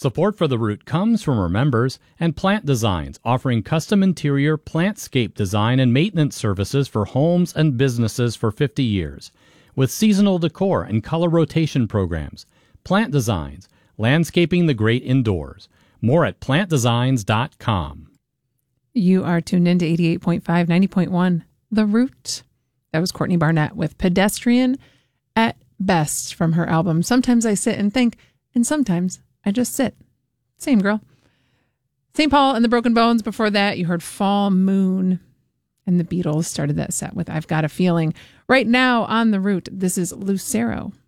Support for The Root comes from our members and Plant Designs, offering custom interior plantscape design and maintenance services for homes and businesses for 50 years. With seasonal decor and color rotation programs. Plant Designs, landscaping the great indoors. More at plantdesigns.com. You are tuned into 88.5, 90.1, The Root. That was Courtney Barnett with Pedestrian at Best from her album Sometimes I Sit and Think, and Sometimes I Just Sit. Same girl. St. Paul and the Broken Bones. Before that, you heard Fall Moon. And the Beatles started that set with I've Got a Feeling. Right now on The Root, this is Lucero.